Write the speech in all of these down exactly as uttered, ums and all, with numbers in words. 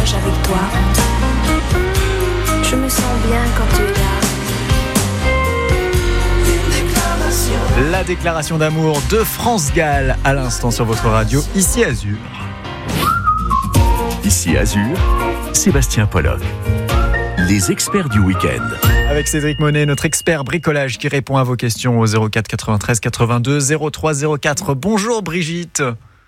plage avec toi. Je me sens bien quand tu es là. La déclaration d'amour de France Gall à l'instant sur votre radio, ici Azur. Ici Azur, Sébastien Pollock. Les experts du week-end. Avec Cédric Monet, notre expert bricolage qui répond à vos questions au zéro quatre quatre-vingt-treize quatre-vingt-deux zéro trois zéro quatre. Bonjour Brigitte.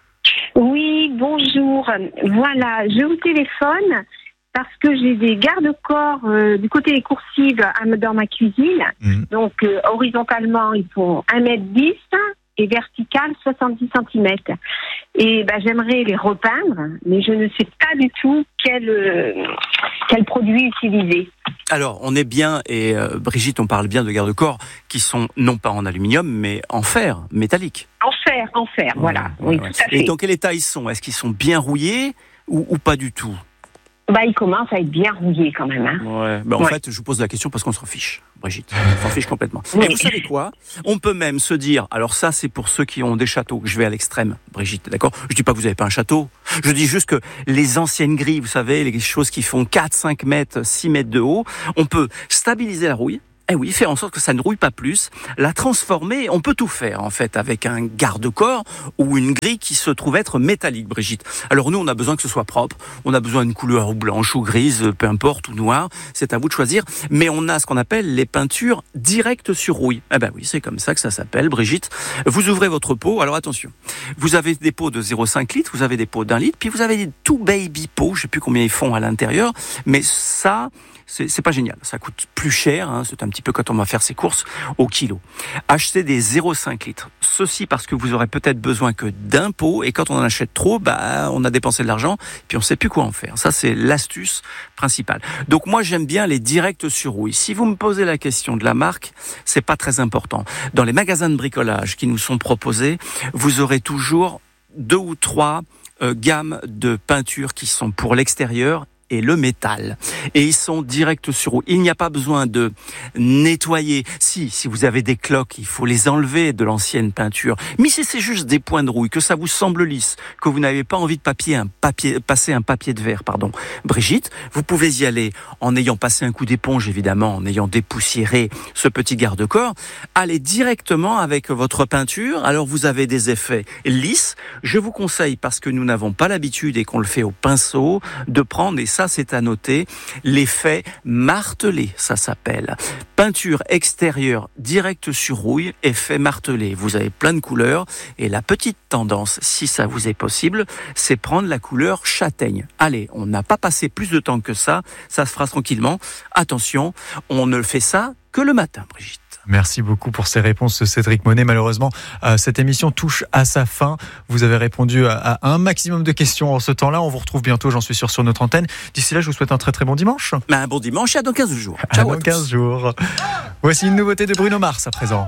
Oui, bonjour. Voilà, je vous téléphone parce que j'ai des garde-corps euh, du côté des coursives à, dans ma cuisine. Mmh. Donc, euh, horizontalement, ils font un mètre dix et vertical soixante-dix centimètres. Et ben, j'aimerais les repeindre, mais je ne sais pas du tout quel, euh, quel produit utiliser. Alors, on est bien, et euh, Brigitte, on parle bien de garde-corps qui sont non pas en aluminium, mais en fer, métallique. En fer, en fer, ouais, voilà. Oui, ouais. Tout à fait. Et dans quel état ils sont ? Est-ce qu'ils sont bien rouillés ou, ou pas du tout ? Bah, il commence à être bien rouillé quand même. Hein. Ouais. Bah, en ouais. fait, je vous pose la question parce qu'on s'en fiche, Brigitte. On s'en fiche complètement. Oui. Et vous savez quoi ? On peut même se dire, alors ça, c'est pour ceux qui ont des châteaux. Je vais à l'extrême, Brigitte, d'accord ? Je dis pas que vous n'avez pas un château. Je dis juste que les anciennes grilles, vous savez, les choses qui font quatre, cinq mètres, six mètres de haut, on peut stabiliser la rouille. Eh oui, faire en sorte que ça ne rouille pas plus, la transformer, on peut tout faire en fait avec un garde-corps ou une grille qui se trouve être métallique, Brigitte. Alors nous, on a besoin que ce soit propre, on a besoin d'une couleur blanche ou grise, peu importe, ou noire, c'est à vous de choisir, mais on a ce qu'on appelle les peintures directes sur rouille. Eh ben oui, c'est comme ça que ça s'appelle, Brigitte. Vous ouvrez votre pot, alors attention, vous avez des pots de zéro virgule cinq litres, vous avez des pots d'un litre, puis vous avez des tout baby pots, je sais plus combien ils font à l'intérieur, mais ça... C'est, c'est pas génial, ça coûte plus cher, hein, c'est un petit peu quand on va faire ses courses au kilo. Achetez des zéro virgule cinq litres, ceci parce que vous aurez peut-être besoin que d'un pot, et quand on en achète trop, bah, on a dépensé de l'argent, puis on sait plus quoi en faire. Ça, c'est l'astuce principale. Donc moi, j'aime bien les directs sur rouille. Si vous me posez la question de la marque, c'est pas très important. Dans les magasins de bricolage qui nous sont proposés, vous aurez toujours deux ou trois euh, gammes de peintures qui sont pour l'extérieur et le métal. Et ils sont directs sur rouille. Il n'y a pas besoin de nettoyer. Si, si vous avez des cloques, il faut les enlever de l'ancienne peinture. Mais si c'est juste des points de rouille, que ça vous semble lisse, que vous n'avez pas envie de papier, un papier, passer un papier de verre, pardon. Brigitte, vous pouvez y aller en ayant passé un coup d'éponge, évidemment, en ayant dépoussiéré ce petit garde-corps. Allez directement avec votre peinture. Alors vous avez des effets lisses. Je vous conseille, parce que nous n'avons pas l'habitude et qu'on le fait au pinceau, de prendre, et ça c'est à noter, l'effet martelé, ça s'appelle. Peinture extérieure directe sur rouille, effet martelé. Vous avez plein de couleurs et la petite tendance, si ça vous est possible, c'est prendre la couleur châtaigne. Allez, on n'a pas passé plus de temps que ça, ça se fera tranquillement. Attention, on ne fait ça que le matin, Brigitte. Merci beaucoup pour ces réponses, Cédric Monet. Malheureusement, euh, cette émission touche à sa fin. Vous avez répondu à, à un maximum de questions en ce temps-là. On vous retrouve bientôt, j'en suis sûr, sur notre antenne. D'ici là, je vous souhaite un très très bon dimanche. Un bon dimanche et à dans quinze jours. Ciao à dans quinze jours. Voici une nouveauté de Bruno Mars à présent.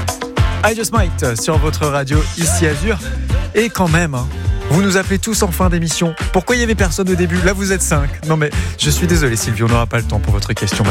I Just Might sur votre radio ici Azur. Et quand même, hein, vous nous appelez tous en fin d'émission. Pourquoi il n'y avait personne au début ? Là, vous êtes cinq. Non mais, je suis désolé Sylvie, on n'aura pas le temps pour votre question.